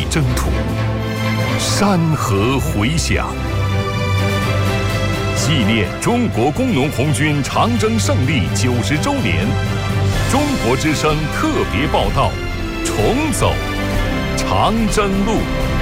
征途，山河回响。纪念中国工农红军长征胜利90周年，中国之声特别报道：重走长征路。